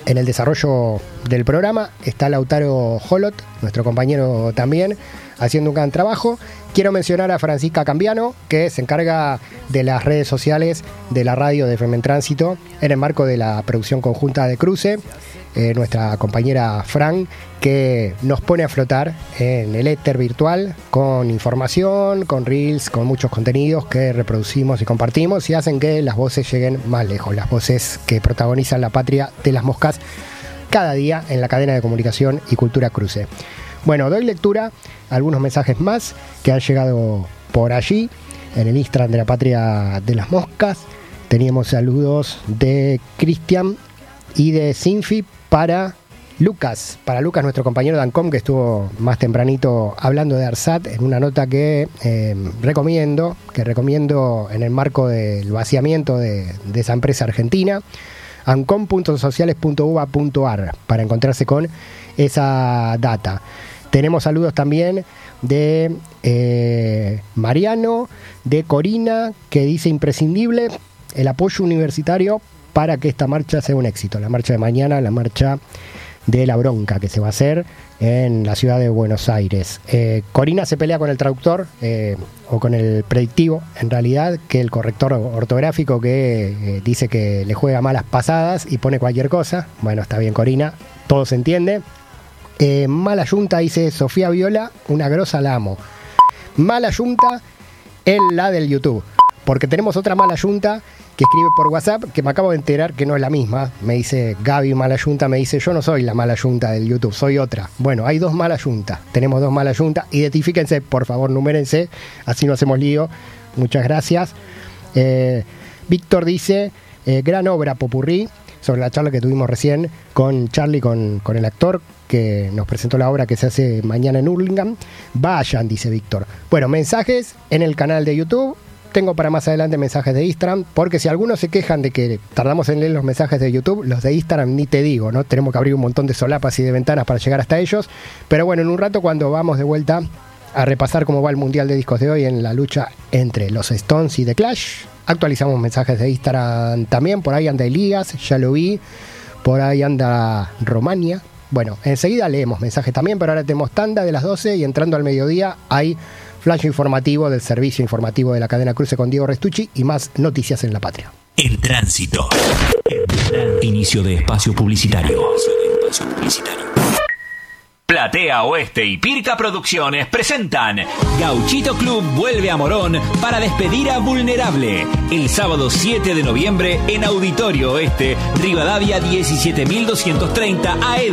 en el desarrollo del programa. Está Lautaro Holot, nuestro compañero también, haciendo un gran trabajo. Quiero mencionar a Francisca Cambiano, que se encarga de las redes sociales de la radio de FM en Tránsito en el marco de la producción conjunta de Cruce. Nuestra compañera Fran, que nos pone a flotar en el éter virtual con información, con reels, con muchos contenidos que reproducimos y compartimos y hacen que las voces lleguen más lejos, las voces que protagonizan la patria de las moscas cada día en la cadena de comunicación y cultura Cruce. Bueno, doy lectura a algunos mensajes más que han llegado por allí en el Instagram de la patria de las moscas. Teníamos saludos de Cristian y de Sinfi para Lucas, nuestro compañero de ANCOM, que estuvo más tempranito hablando de ARSAT en una nota que recomiendo en el marco del vaciamiento de esa empresa argentina, ancom.sociales.uva.ar, para encontrarse con esa data. Tenemos saludos también de Mariano, de Corina, que dice imprescindible el apoyo universitario para que esta marcha sea un éxito. La marcha de mañana, la marcha de la bronca que se va a hacer en la ciudad de Buenos Aires. Corina se pelea con el traductor, o con el predictivo, en realidad, que el corrector ortográfico que dice que le juega malas pasadas y pone cualquier cosa. Bueno, está bien, Corina, todo se entiende. Mala yunta, dice Sofía Viola, una grosa la amo. Mala yunta en la del YouTube, porque tenemos otra mala yunta que escribe por WhatsApp, que me acabo de enterar que no es la misma. Me dice Gaby Mala Yunta, me dice yo no soy la Mala Yunta del YouTube, soy otra. Bueno, hay dos Malas Yuntas, tenemos dos Malas Yuntas, identifíquense, por favor, numérense, así no hacemos lío. Muchas gracias. Víctor dice, gran obra popurrí, sobre la charla que tuvimos recién con Charlie, con el actor que nos presentó la obra que se hace mañana en Hurlingham. Vayan, dice Víctor. Bueno, mensajes en el canal de YouTube. Tengo para más adelante mensajes de Instagram, porque si algunos se quejan de que tardamos en leer los mensajes de YouTube, los de Instagram ni te digo, ¿no? Tenemos que abrir un montón de solapas y de ventanas para llegar hasta ellos. Pero bueno, en un rato, cuando vamos de vuelta a repasar cómo va el Mundial de Discos de hoy en la lucha entre los Stones y The Clash, actualizamos mensajes de Instagram también. Por ahí anda Elías, ya lo vi. Por ahí anda Romania. Bueno, enseguida leemos mensajes también, pero ahora tenemos tanda de las 12 y entrando al mediodía hay flash informativo del servicio informativo de la cadena Cruce con Diego Restucci y más noticias en la patria. En tránsito. Inicio de espacio publicitario. Platea Oeste y Pirca Producciones presentan Gauchito Club vuelve a Morón para despedir a Vulnerable el sábado 7 de noviembre en Auditorio Oeste, Rivadavia 17230 AE.